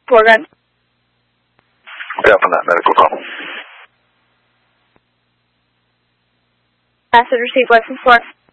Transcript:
Foreground. Step on that medical call. Message received, license 4.